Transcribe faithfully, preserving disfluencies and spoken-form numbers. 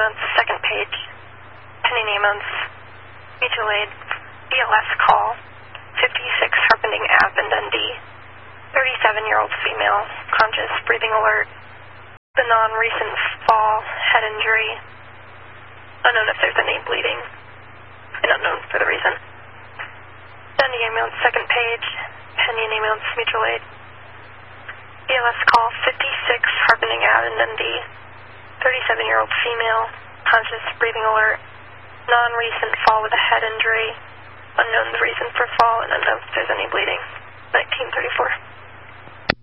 ambulance, second page. Pending ambulance, mutual aid, B L S call, fifty-six Harpending Ave in Dundee. thirty-seven-year-old female, conscious, breathing alert. The non-recent fall, head injury. Unknown if there's any bleeding. And unknown for the reason. Dundee ambulance, second page. Pending ambulance, mutual aid. B L S call, fifty-six Harpending Ave in Dundee. thirty-seven-year-old female, conscious, breathing alert. Non-recent fall with a head injury. Unknown the reason for fall and unknown if there's any bleeding. nineteen thirty-four.